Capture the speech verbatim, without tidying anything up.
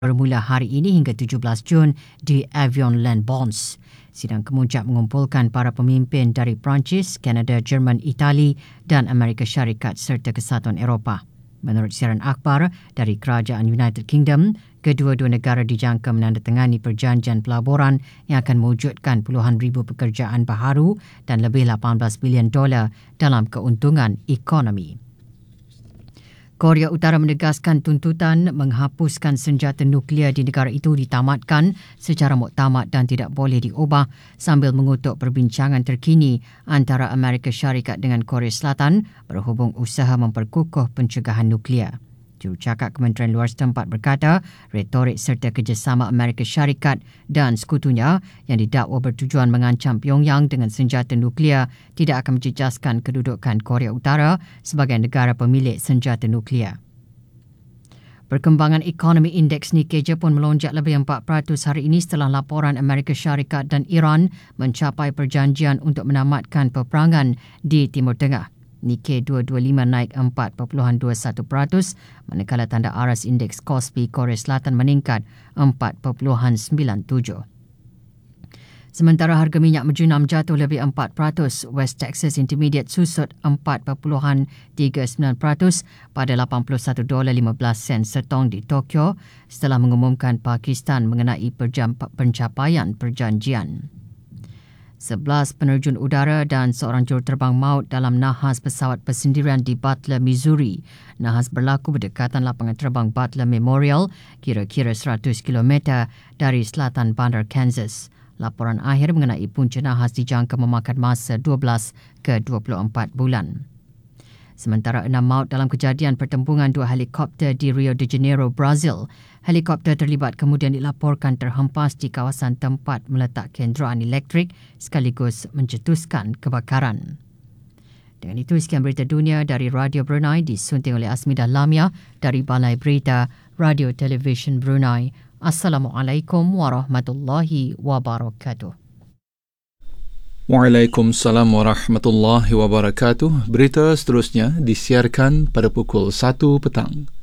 bermula hari ini hingga tujuh belas Jun di Avion Land Bonds. Sidang kemuncak mengumpulkan para pemimpin dari Perancis, Kanada, Jerman, Itali dan Amerika Syarikat serta Kesatuan Eropah. Menurut siaran akhbar dari Kerajaan United Kingdom, kedua-dua negara dijangka menandatangani perjanjian pelaburan yang akan mewujudkan puluhan ribu pekerjaan baharu dan lebih lapan belas bilion dolar dalam keuntungan ekonomi. Korea Utara menegaskan tuntutan menghapuskan senjata nuklear di negara itu ditamatkan secara muktamad dan tidak boleh diubah sambil mengutuk perbincangan terkini antara Amerika Syarikat dengan Korea Selatan berhubung usaha memperkukuh pencegahan nuklear. Jurucakap Kementerian Luar setempat berkata, retorik serta kerjasama Amerika Syarikat dan sekutunya yang didakwa bertujuan mengancam Pyongyang dengan senjata nuklear tidak akan menjejaskan kedudukan Korea Utara sebagai negara pemilik senjata nuklear. Perkembangan ekonomi indeks Nikkei pun melonjak lebih empat peratus hari ini setelah laporan Amerika Syarikat dan Iran mencapai perjanjian untuk menamatkan peperangan di Timur Tengah. Nikkei dua ratus dua puluh lima naik empat perpuluhan dua satu peratus, manakala tanda aras indeks Kospi Korea Selatan meningkat empat perpuluhan sembilan tujuh. Sementara harga minyak menjunam jatuh lebih empat peratus, West Texas Intermediate susut empat perpuluhan tiga sembilan peratus pada lapan puluh satu dolar lima belas sen setong di Tokyo setelah mengumumkan Pakistan mengenai pencapaian perjanjian. sebelas penerjun udara dan seorang juruterbang maut dalam nahas pesawat persendirian di Butler, Missouri. Nahas berlaku berdekatan lapangan terbang Butler Memorial, kira-kira seratus kilometer dari selatan bandar Kansas. Laporan akhir mengenai punca nahas dijangka memakan masa dua belas ke dua puluh empat bulan. Sementara enam maut dalam kejadian pertempuran dua helikopter di Rio de Janeiro, Brazil. Helikopter terlibat kemudian dilaporkan terhempas di kawasan tempat meletak kenderaan elektrik sekaligus mencetuskan kebakaran. Dengan itu, sekian berita dunia dari Radio Brunei disunting oleh Asmidah Lamia dari Balai Berita Radio Television Brunei. Assalamualaikum warahmatullahi wabarakatuh. Waalaikumsalam warahmatullahi wabarakatuh. Berita seterusnya disiarkan pada pukul satu petang.